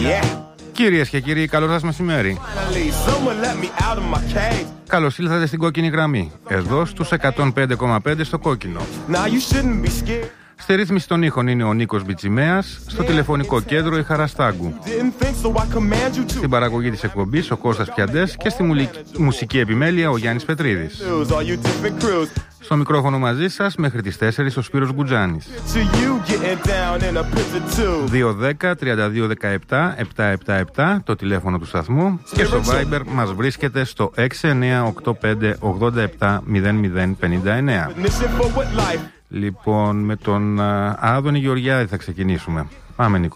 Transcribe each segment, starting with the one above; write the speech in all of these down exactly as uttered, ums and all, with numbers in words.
Yeah. Κυρίες και κύριοι, καλό σας μεσημέρι. Καλώς ήλθατε στην κόκκινη γραμμή, εδώ στους εκατόν πέντε κόμμα πέντε στο κόκκινο. Στη ρύθμιση των ήχων είναι ο Νίκος Μπιτσιμέας, στο τηλεφωνικό κέντρο η Χαρά Στάγκου. Στην παραγωγή της εκπομπής ο Κώστας Πιαντές και στη μουσική επιμέλεια ο Γιάννης Πετρίδης. Στο μικρόφωνο μαζί σας μέχρι τις τέσσερις ο Σπύρος Γκουτζάνης. δύο δέκα τριάντα δύο δεκαεπτά επτακόσια εβδομήντα επτά το τηλέφωνο του σταθμού και στο Viber μας βρίσκεται στο έξι εννιά οκτώ πέντε ογδόντα επτά μηδέν μηδέν πενήντα εννέα. Λοιπόν, με τον uh, Άδωνη Γεωργιάδη θα ξεκινήσουμε. Πάμε, Νίκο.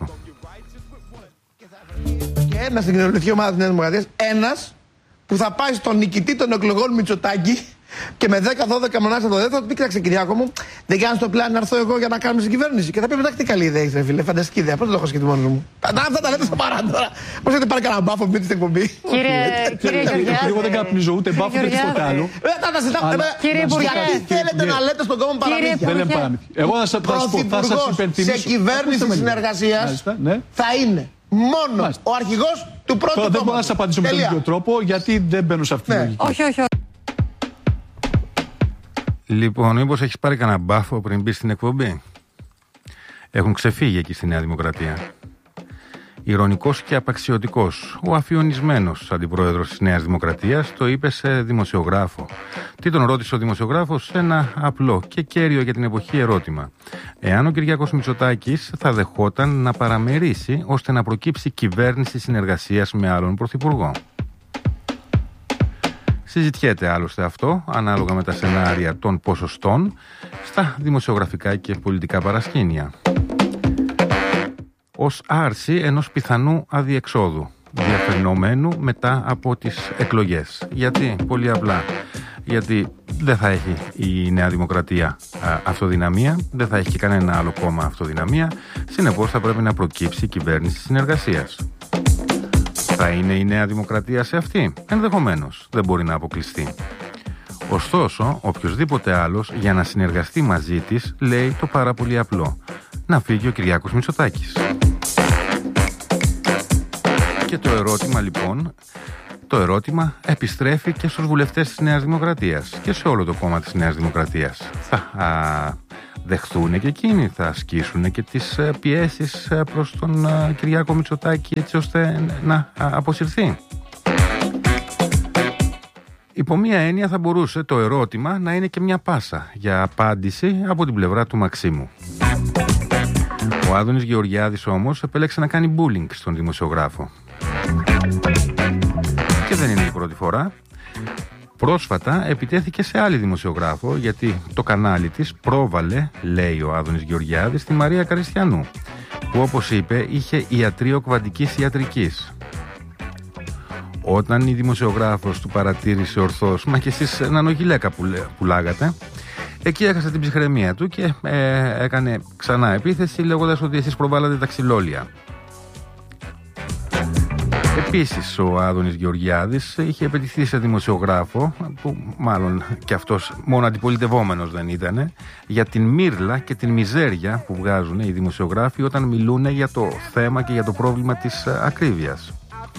Και ένας στην κοινωνική ομάδα της Νέας Δημοκρατίας, ένας που θα πάει στον νικητή των εκλογών Μητσοτάκη και με δέκα δώδεκα μονάδες από το δεύτερο του πει: κοίταξε, Κυριάκο μου, δεν κάνεις το πλάνο να έρθω εγώ για να κάνουμε στην κυβέρνηση. Και θα πει: εντάξει, τι καλή ιδέα έχεις, ρε φίλε, φανταστική ιδέα. Πώς το έχω σκεφτεί μόνος μου. Αυτά τα λέτε στο παρά τώρα. Πώς έχετε πάρει κανένα μπάφο με την εκπομπή. Κύριε Γεωργιάδη. Εγώ δεν καπνίζω ούτε μπάφο ούτε τίποτα άλλο. Κύριε Υπουργέ. Γιατί θέλετε να λέτε στον κόμμα παραμύθια. Δεν λέμε παραμύθια. Εγώ θα σας υπενθυμίσω. Σε κυβέρνηση συνεργασίας θα είναι μόνο ο αρχηγός του πρώτου κόμματος. Δεν μπορώ να σας απαντήσω με τον ίδιο τρόπο, γιατί δεν μπαίνω σε αυτή τη λογική. Όχι, όχι, όχι. Λοιπόν, μήπως έχεις πάρει κανένα μπάφο πριν μπει στην εκπομπή? Έχουν ξεφύγει εκεί στη Νέα Δημοκρατία. Ηρωνικός και απαξιωτικός, ο αφιονισμένος αντιπρόεδρος της Νέας Δημοκρατίας το είπε σε δημοσιογράφο. Τι τον ρώτησε ο δημοσιογράφος? Ένα απλό και κέριο για την εποχή ερώτημα. Εάν ο Κυριάκος Μητσοτάκης θα δεχόταν να παραμερίσει ώστε να προκύψει κυβέρνηση συνεργασίας με άλλον πρωθυπουργό. Συζητιέται άλλωστε αυτό, ανάλογα με τα σενάρια των ποσοστών, στα δημοσιογραφικά και πολιτικά παρασκήνια. Ως άρση ενός πιθανού αδιεξόδου, διαφαινόμενου μετά από τις εκλογές. Γιατί? Πολύ απλά. Γιατί δεν θα έχει η Νέα Δημοκρατία α, αυτοδυναμία, δεν θα έχει και κανένα άλλο κόμμα αυτοδυναμία, συνεπώς θα πρέπει να προκύψει κυβέρνηση συνεργασίας. Θα είναι η Νέα Δημοκρατία σε αυτή? Ενδεχομένως, δεν μπορεί να αποκλειστεί. Ωστόσο, οποιοσδήποτε άλλος για να συνεργαστεί μαζί της λέει το πάρα πολύ απλό: να φύγει ο Κυριάκος Μητσοτάκης. Και το ερώτημα λοιπόν, το ερώτημα επιστρέφει και στους βουλευτές της Νέας Δημοκρατίας και σε όλο το κόμμα της Νέας Δημοκρατίας. Θα α, δεχθούν και εκείνοι, θα ασκήσουν και τις πιέσεις προς τον α, Κυριάκο Μητσοτάκη έτσι ώστε να α, αποσυρθεί. Υπό μία έννοια θα μπορούσε το ερώτημα να είναι και μια πάσα για απάντηση από την πλευρά του Μαξίμου. Ο Άδωνης Γεωργιάδης όμως επέλεξε να κάνει bullying στον δημοσιογράφο. Και δεν είναι η πρώτη φορά. Πρόσφατα επιτέθηκε σε άλλη δημοσιογράφο γιατί το κανάλι της πρόβαλε, λέει ο Άδωνης Γεωργιάδης, τη Μαρία Καριστιανού, που όπως είπε είχε ιατρείο κβαντικής ιατρικής. Όταν η δημοσιογράφος του παρατήρησε ορθώς: μα και εσείς νανογιλέκα που πουλάγατε, εκεί έχασε την ψυχραιμία του και ε, έκανε ξανά επίθεση λέγοντας ότι εσείς προβάλλατε τα ξυλόλια. Επίσης ο Άδωνης Γεωργιάδης είχε επιτυχθεί σε δημοσιογράφο, που μάλλον και αυτός μόνο αντιπολιτευόμενος δεν ήτανε, για την μύρλα και την μιζέρια που βγάζουν οι δημοσιογράφοι όταν μιλούν για το θέμα και για το πρόβλημα της ακρίβειας.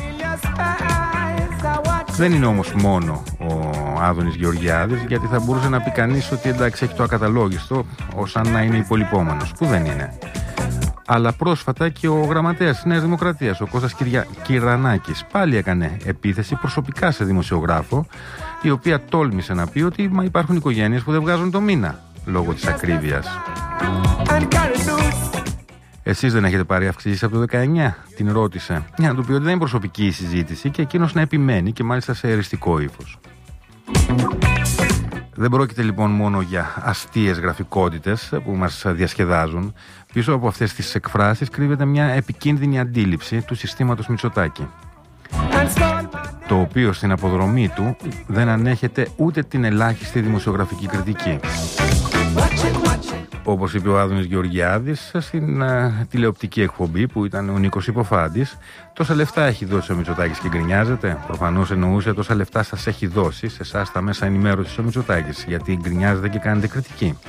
Δεν είναι όμως μόνο ο Άδωνης Γεωργιάδης, γιατί θα μπορούσε να πει κανείς ότι εντάξει έχει το ακαταλόγιστο ως αν να είναι υπολοιπόμενος, που δεν είναι. Αλλά πρόσφατα και ο γραμματέας της Νέας Δημοκρατίας, ο Κώστας Κυρια... Κυρανάκης, πάλι έκανε επίθεση προσωπικά σε δημοσιογράφο, η οποία τόλμησε να πει ότι μα υπάρχουν οικογένειες που δεν βγάζουν το μήνα λόγω της ακρίβειας. Εσείς δεν έχετε πάρει αυξήσεις από το δεκαεννιά? Την ρώτησε, για να του πει ότι δεν είναι προσωπική η συζήτηση και εκείνος να επιμένει και μάλιστα σε εριστικό ύφος. Δεν πρόκειται λοιπόν μόνο για αστείες γραφικότητες που μας διασκεδάζουν. Πίσω από αυτές τις εκφράσεις κρύβεται μια επικίνδυνη αντίληψη του συστήματος Μητσοτάκη, το οποίο στην αποδρομή του δεν ανέχεται ούτε την ελάχιστη δημοσιογραφική κριτική. Όπως είπε ο Άδωνης Γεωργιάδης στην uh, τηλεοπτική εκπομπή που ήταν ο Νίκος Υποφάντης, τόσα λεφτά έχει δώσει ο Μητσοτάκης και γκρινιάζεται. Προφανώς εννοούσε τόσα λεφτά σας έχει δώσει σε εσάς τα μέσα ενημέρωσης ο Μητσοτάκης, γιατί γκρινιάζετε και κάνετε κριτική.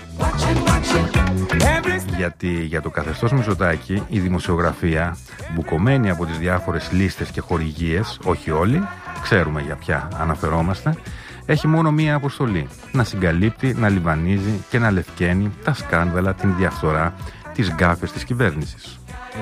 Γιατί για το καθεστώς Μητσοτάκη η δημοσιογραφία, μπουκωμένη από τις διάφορες λίστες και χορηγίες, όχι όλοι, ξέρουμε για ποια αναφερόμαστε, έχει μόνο μία αποστολή: να συγκαλύπτει, να λιβανίζει και να λευκαίνει τα σκάνδαλα, την διαφθορά, τις γκάφες της κυβέρνησης.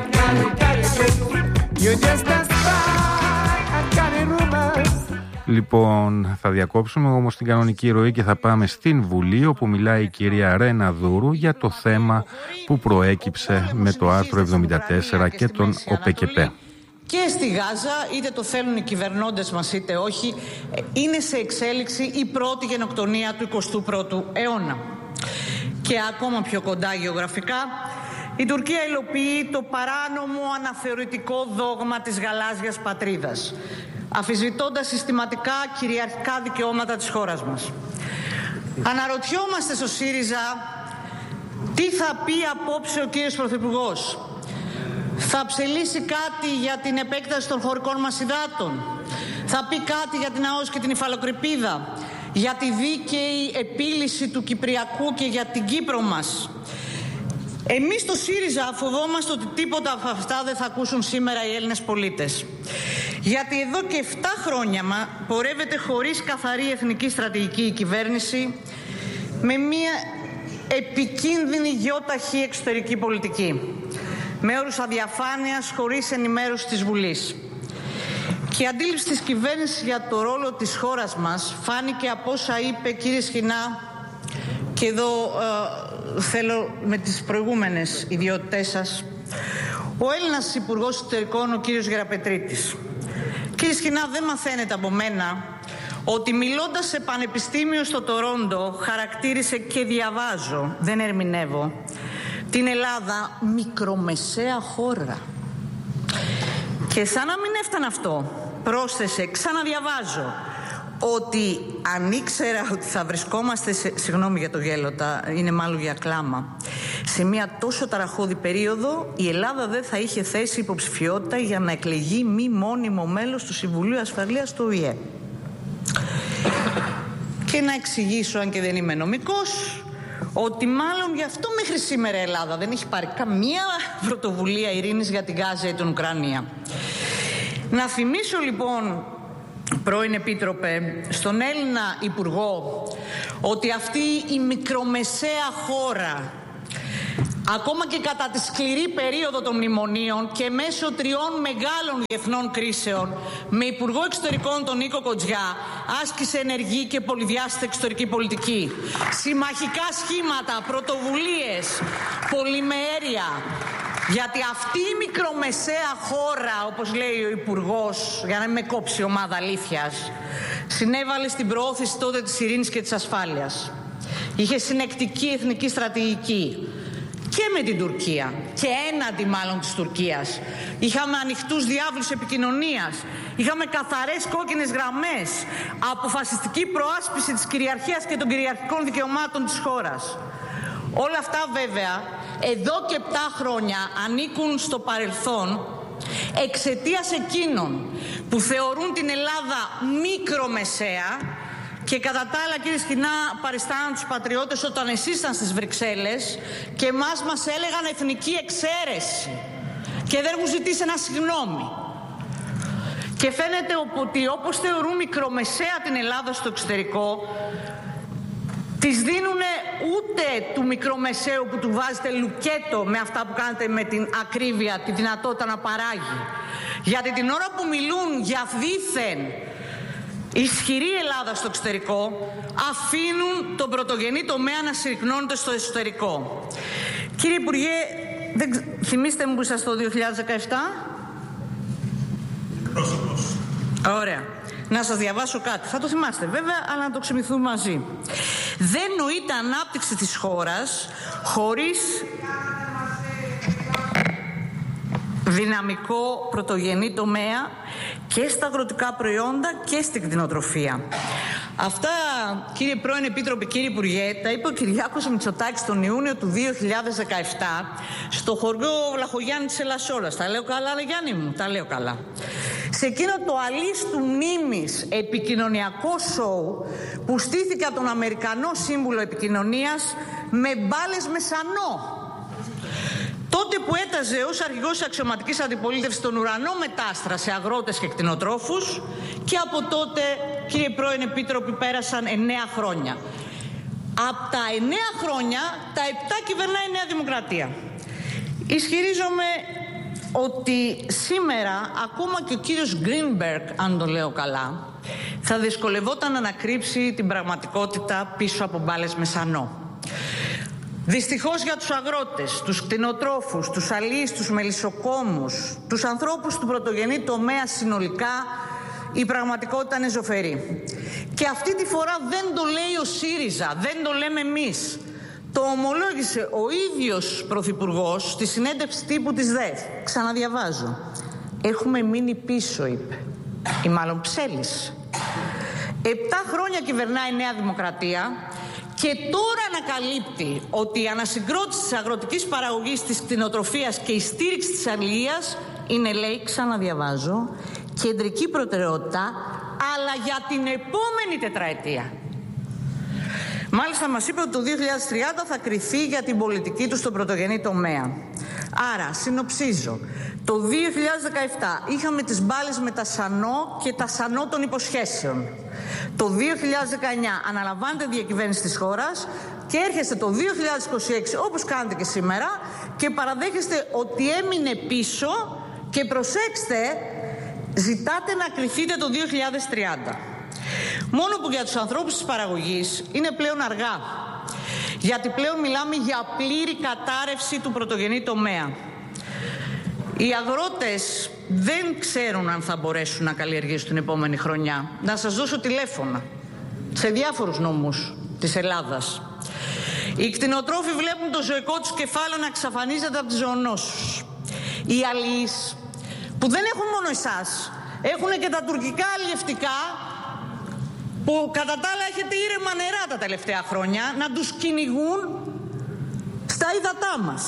Λοιπόν, θα διακόψουμε όμως την κανονική ροή και θα πάμε στην Βουλή, όπου μιλάει η κυρία Ρένα Δούρου για το θέμα που προέκυψε με το άρθρο εβδομήντα τέσσερα και τον ΟΠΕΚΕΠΕ. Και στη Γάζα, είτε το θέλουν οι κυβερνώντες μας είτε όχι, είναι σε εξέλιξη η πρώτη γενοκτονία του εικοστού πρώτου αιώνα. Και ακόμα πιο κοντά γεωγραφικά, η Τουρκία υλοποιεί το παράνομο αναθεωρητικό δόγμα της γαλάζιας πατρίδας, αμφισβητώντας συστηματικά κυριαρχικά δικαιώματα της χώρας μας. Αναρωτιόμαστε στο ΣΥΡΙΖΑ τι θα πει απόψε ο κύριος Πρωθυπουργός. Θα ψελίσει κάτι για την επέκταση των χωρικών μας υδάτων? Θα πει κάτι για την ΑΟΣ και την υφαλοκρηπίδα? Για τη δίκαιη επίλυση του Κυπριακού και για την Κύπρο μας? Εμείς στο ΣΥΡΙΖΑ φοβόμαστε ότι τίποτα από αυτά δεν θα ακούσουν σήμερα οι Έλληνες πολίτες. Γιατί εδώ και επτά χρόνια πορεύεται χωρίς καθαρή εθνική στρατηγική η κυβέρνηση, με μια επικίνδυνη γιόταχη εξωτερική πολιτική, με όρους αδιαφάνειας, χωρίς ενημέρωση της Βουλής. Και η αντίληψη της κυβέρνησης για το ρόλο της χώρας μας φάνηκε από όσα είπε, κύριε Σχοινά, και εδώ ε, θέλω με τις προηγούμενες ιδιότητές σας, ο Έλληνας Υπουργός Εξωτερικών, ο κύριος Γεραπετρίτης. Κύριε Σχοινά, δεν μαθαίνετε από μένα ότι μιλώντας σε πανεπιστήμιο στο Τορόντο χαρακτήρισε, και διαβάζω, δεν ερμηνεύω, την Ελλάδα μικρομεσαία χώρα. Και σαν να μην έφτανε αυτό, πρόσθεσε, ξαναδιαβάζω, ότι αν ήξερα ότι θα βρισκόμαστε σε, συγγνώμη για το γέλοτα, είναι μάλλον για κλάμα, σε μια τόσο ταραχώδη περίοδο, η Ελλάδα δεν θα είχε θέσει υποψηφιότητα για να εκλεγεί μη μόνιμο μέλος του Συμβουλίου Ασφαλείας του Ο Η Ε. Και να εξηγήσω, αν και δεν είμαι νομικός, ότι μάλλον γι' αυτό μέχρι σήμερα η Ελλάδα δεν έχει πάρει καμία πρωτοβουλία ειρήνης για την Γάζα ή την Ουκρανία. Να θυμίσω λοιπόν, πρώην Επίτροπε, στον Έλληνα Υπουργό, ότι αυτή η μικρομεσαία χώρα, ακόμα και κατά τη σκληρή περίοδο των μνημονίων και μέσω τριών μεγάλων διεθνών κρίσεων, με Υπουργό Εξωτερικών τον Νίκο Κοτζιά, άσκησε ενεργή και πολυδιάστατη εξωτερική πολιτική. Συμμαχικά σχήματα, πρωτοβουλίες, πολυμέρεια. Γιατί αυτή η μικρομεσαία χώρα, όπως λέει ο Υπουργός, για να μην με κόψει η ομάδα αλήθειας, συνέβαλε στην προώθηση τότε της ειρήνης και της ασφάλειας. Είχε συνεκτική εθνική στρατηγική και με την Τουρκία και έναντι μάλλον της Τουρκίας. Είχαμε ανοιχτούς διάβλους επικοινωνίας, είχαμε καθαρές κόκκινες γραμμές, αποφασιστική προάσπιση της κυριαρχίας και των κυριαρχικών δικαιωμάτων της χώρας. Όλα αυτά βέβαια εδώ και επτά χρόνια ανήκουν στο παρελθόν εξαιτίας εκείνων που θεωρούν την Ελλάδα μικρομεσαία. Και κατά τα άλλα, κύριε Σχοινά, παριστάναν τους πατριώτες όταν εσείς ήσταν στις Βρυξέλλες και εμάς μας έλεγαν εθνική εξαίρεση και δεν έχουν ζητήσει ένα συγγνώμη. Και φαίνεται ότι όπως θεωρούν μικρομεσαία την Ελλάδα στο εξωτερικό, τις δίνουν ούτε του μικρομεσαίου που του βάζετε λουκέτο με αυτά που κάνετε με την ακρίβεια, τη δυνατότητα να παράγει. Γιατί την ώρα που μιλούν για δήθεν ισχυρή Ελλάδα στο εξωτερικό, αφήνουν τον πρωτογενή τομέα να συρρυκνώνεται στο εσωτερικό. Κύριε Υπουργέ, δεν... θυμίστε μου που είσαστε το δύο χιλιάδες δεκαεπτά. Πρόσωπος. Ωραία. Να σας διαβάσω κάτι. Θα το θυμάστε βέβαια, αλλά να το ξεμηθούμε μαζί. Δεν νοείται ανάπτυξη της χώρας χωρίς... δυναμικό πρωτογενή τομέα και στα αγροτικά προϊόντα και στην κτηνοτροφία. Αυτά, κύριε πρώην Επίτροπε, κύριε Υπουργέ, τα είπε ο Κυριάκος Μητσοτάκης τον Ιούνιο του δύο χιλιάδες δεκαεπτά στο χωριό Βλαχογιάννη της Ελασσόλας. Τα λέω καλά, Γιάννη μου, τα λέω καλά. Σε εκείνο το αλής του μνήμης επικοινωνιακό σοου που στήθηκε από τον Αμερικανό Σύμβουλο Επικοινωνίας με μπάλες μεσανό. Τότε που έταζε ως αρχηγός αξιωματικής αντιπολίτευσης τον ουρανό μετάστρα σε αγρότες και κτηνοτρόφους, και από τότε, κύριε πρώην Επίτροπη, πέρασαν εννέα χρόνια. Από τα εννέα χρόνια, τα επτά κυβερνάει η Νέα Δημοκρατία. Ισχυρίζομαι ότι σήμερα ακόμα και ο κύριος Γκρίνμπεργκ, αν το λέω καλά, θα δυσκολευόταν να ανακρύψει την πραγματικότητα πίσω από μπάλες μεσανό. Δυστυχώς για τους αγρότες, τους κτηνοτρόφους, τους αλείς, τους μελισσοκόμους, τους ανθρώπους του πρωτογενή τομέα συνολικά, η πραγματικότητα είναι ζωφερή. Και αυτή τη φορά δεν το λέει ο ΣΥΡΙΖΑ, δεν το λέμε εμείς. Το ομολόγησε ο ίδιος Πρωθυπουργός στη συνέντευξη τύπου της ΔΕΘ. Ξαναδιαβάζω. Έχουμε μείνει πίσω, είπε. Ή μάλλον ψέλισε. Επτά χρόνια κυβερνάει η Νέα Δημοκρατία και τώρα ανακαλύπτει ότι η ανασυγκρότηση της αγροτικής παραγωγής, της κτηνοτροφίας και η στήριξη της αλληλείας είναι, λέει, ξαναδιαβάζω, κεντρική προτεραιότητα, αλλά για την επόμενη τετραετία. Μάλιστα μας είπε ότι το δύο χιλιάδες τριάντα θα κριθεί για την πολιτική του στον πρωτογενή τομέα. Άρα, συνοψίζω, το δύο χιλιάδες δεκαεπτά είχαμε τις μπάλες με τα σανό και τα σανό των υποσχέσεων. Το δύο χιλιάδες δεκαεννιά αναλαμβάνετε διακυβέρνηση της χώρας και έρχεστε το δύο χιλιάδες είκοσι έξι, όπως κάνετε και σήμερα, και παραδέχεστε ότι έμεινε πίσω και, προσέξτε, ζητάτε να κριθείτε το δύο χιλιάδες τριάντα. Μόνο που για τους ανθρώπους της παραγωγής είναι πλέον αργά. Γιατί πλέον μιλάμε για πλήρη κατάρρευση του πρωτογενή τομέα. Οι αγρότες δεν ξέρουν αν θα μπορέσουν να καλλιεργήσουν την επόμενη χρονιά. Να σας δώσω τηλέφωνα σε διάφορους νομούς της Ελλάδας. Οι κτηνοτρόφοι βλέπουν το ζωικό τους κεφάλαιο να εξαφανίζεται από τις ζωονόσους. Οι αλείς, που δεν έχουν μόνο εσάς, έχουν και τα τουρκικά αλλιευτικά, που κατά τα άλλα έχετε ήρεμα νερά τα τελευταία χρόνια, να τους κυνηγούν στα ύδατά μας.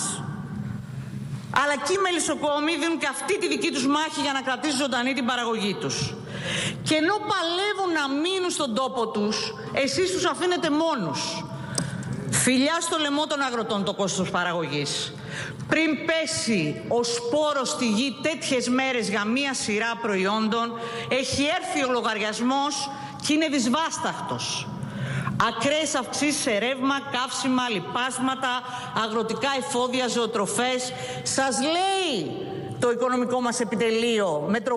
Αλλά και οι μελισσοκόμοι δίνουν και αυτή τη δική τους μάχη για να κρατήσουν ζωντανή την παραγωγή τους. Και ενώ παλεύουν να μείνουν στον τόπο τους, εσείς τους αφήνετε μόνους. Φιλιά στο λαιμό των αγροτών το κόστος παραγωγής. Πριν πέσει ο σπόρος στη γη τέτοιες μέρες για μία σειρά προϊόντων, έχει έρθει ο λογαριασμός και είναι δυσβάσταχτος. Ακραίες αυξήσεις σε ρεύμα, καύσιμα, λιπάσματα, αγροτικά εφόδια, ζωοτροφές. Σας λέει το οικονομικό μας επιτελείο, με